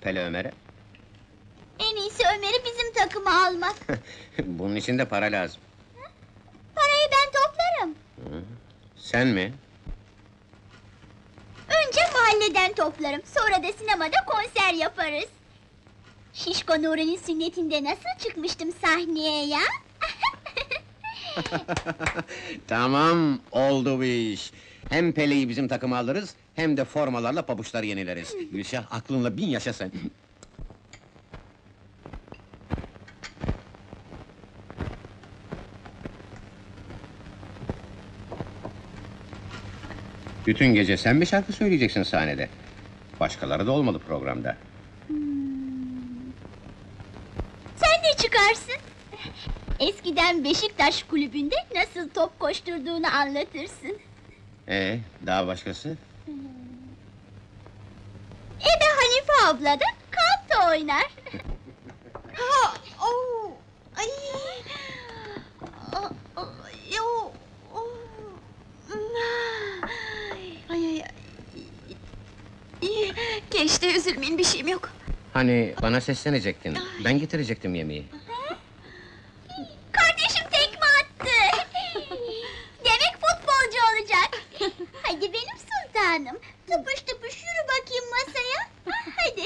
Pele Ömer'e? En iyisi Ömer'i bizim takıma almak. Bunun için de para lazım. Parayı ben toplarım. Sen mi? Önce mahalleden toplarım, sonra da sinemada konser yaparız. Şişko Nuri'nin sünnetinde nasıl çıkmıştım sahneye ya? Tamam, oldu bu iş. Hem Pele'yi bizim takıma alırız, hem de formalarla pabuçları yenileriz. Gülşah, aklınla 1000 yaşa sen! Bütün gece sen mi şarkı söyleyeceksin sahnede? Başkaları da olmalı programda. Sen de çıkarsın. Eskiden Beşiktaş kulübünde nasıl top koşturduğunu anlatırsın. Daha başkası? Ebe Hanife abla da kanto oynar. Ha, oh, ay. Yo, ay. Gençte üzülmeyin, bir şeyim yok. Hani bana seslenecektin, ben getirecektim yemeği.